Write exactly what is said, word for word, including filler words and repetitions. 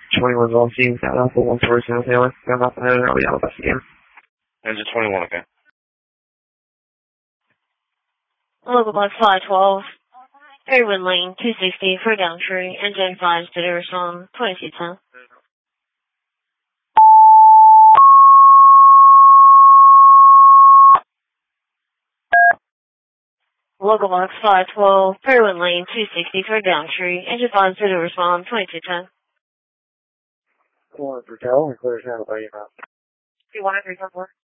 twenty-one Volstein, South Alpha, one four San Taylor, South Alpha, I'll be out of bus again. Engine twenty-one, okay. Local Box five twelve, Fairwood Lane, two sixty for Downtree, Engine five, steady respond, twenty-two ten. Local Box five twelve, Fairwood Lane, two sixty for Downtree, Engine five, steady respond, twenty-two ten. One for Cal, and clear channel by email. two one three four four.